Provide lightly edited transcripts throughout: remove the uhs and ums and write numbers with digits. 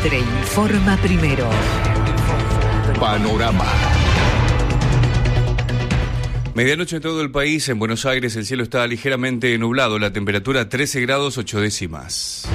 Mitre informa primero. Panorama. Medianoche en todo el país. En Buenos Aires el cielo está ligeramente nublado, la temperatura 13 grados 8 décimas.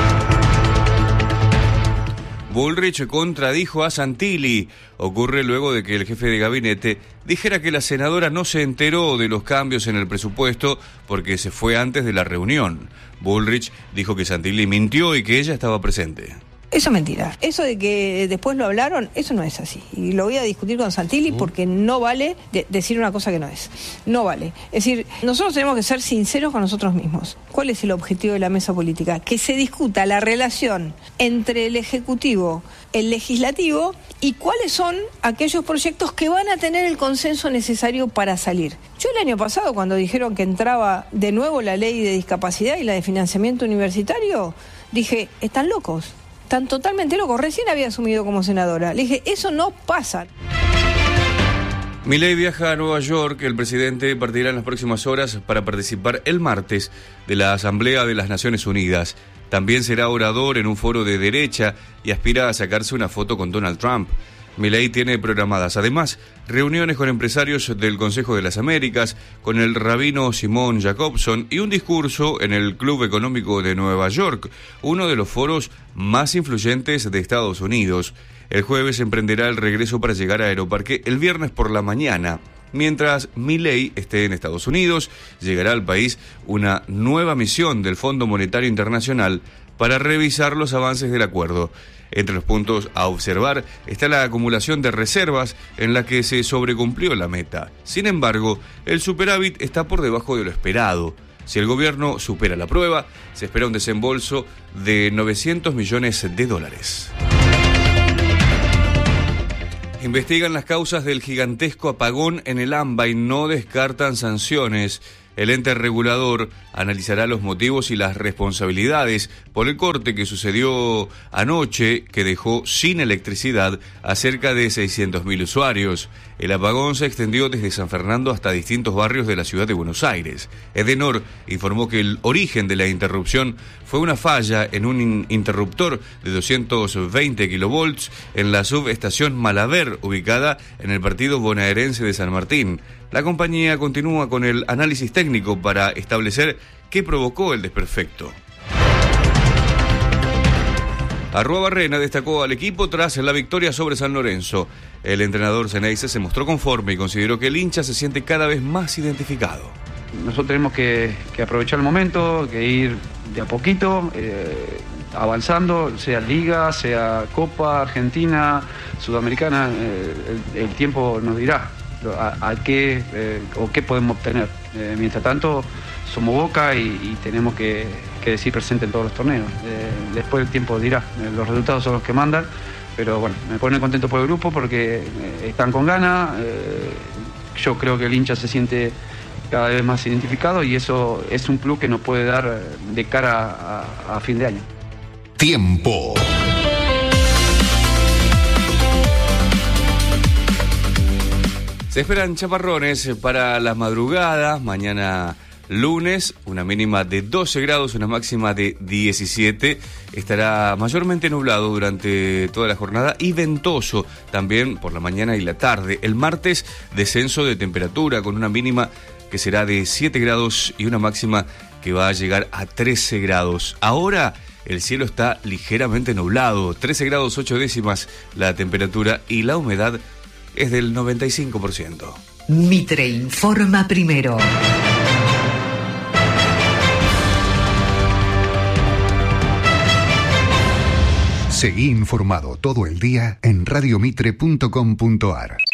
Bullrich contradijo a Santilli. Ocurre luego de que el jefe de gabinete dijera que la senadora no se enteró de los cambios en el presupuesto porque se fue antes de la reunión. Bullrich dijo que Santilli mintió y que ella estaba presente. Eso es mentira. Eso de que después lo hablaron, eso no es así. Y lo voy a discutir con Santilli porque no vale decir una cosa que no es. No vale. Es decir, nosotros tenemos que ser sinceros con nosotros mismos. ¿Cuál es el objetivo de la mesa política? Que se discuta la relación entre el Ejecutivo, el Legislativo y cuáles son aquellos proyectos que van a tener el consenso necesario para salir. Yo el año pasado, cuando dijeron que entraba de nuevo la ley de discapacidad y la de financiamiento universitario, dije, están locos. Están totalmente locos. Recién había asumido como senadora. Le dije, eso no pasa. Milei viaja a Nueva York. El presidente partirá en las próximas horas para participar el martes de la Asamblea de las Naciones Unidas. También será orador en un foro de derecha y aspira a sacarse una foto con Donald Trump. Milei tiene programadas, además, reuniones con empresarios del Consejo de las Américas, con el rabino Simón Jacobson y un discurso en el Club Económico de Nueva York, uno de los foros más influyentes de Estados Unidos. El jueves emprenderá el regreso para llegar a Aeroparque el viernes por la mañana. Mientras Milei esté en Estados Unidos, llegará al país una nueva misión del Fondo Monetario Internacional para revisar los avances del acuerdo. Entre los puntos a observar está la acumulación de reservas en la que se sobrecumplió la meta. Sin embargo, el superávit está por debajo de lo esperado. Si el gobierno supera la prueba, se espera un desembolso de $900 millones. Investigan las causas del gigantesco apagón en el AMBA y no descartan sanciones. El ente regulador analizará los motivos y las responsabilidades por el corte que sucedió anoche, que dejó sin electricidad a cerca de 600.000 usuarios. El apagón se extendió desde San Fernando hasta distintos barrios de la ciudad de Buenos Aires. Edenor informó que el origen de la interrupción fue una falla en un interruptor de 220 kilovolts en la subestación Malaver, ubicada en el partido bonaerense de San Martín. La compañía continúa con el análisis técnico para establecer qué provocó el desperfecto. Arruabarrena destacó al equipo tras la victoria sobre San Lorenzo. El entrenador Ceneice se mostró conforme y consideró que el hincha se siente cada vez más identificado. Nosotros tenemos que aprovechar el momento, que ir de a poquito, avanzando, sea Liga, sea Copa, Argentina, Sudamericana, el tiempo nos dirá a qué o qué podemos obtener. Mientras tanto, somos Boca y tenemos que decir presente en todos los torneos. Después el tiempo dirá, los resultados son los que mandan, pero bueno, me pone contento por el grupo porque están con ganas. Yo creo que el hincha se siente cada vez más identificado y eso es un plus que nos puede dar de cara a fin de año. Tiempo. Se esperan chaparrones para las madrugadas, mañana lunes, una mínima de 12 grados, una máxima de 17. Estará mayormente nublado durante toda la jornada y ventoso también por la mañana y la tarde. El martes, descenso de temperatura con una mínima que será de 7 grados y una máxima que va a llegar a 13 grados. Ahora el cielo está ligeramente nublado, 13 grados 8 décimas la temperatura y la humedad es del 95%. Mitre informa primero. Seguí informado todo el día en radiomitre.com.ar.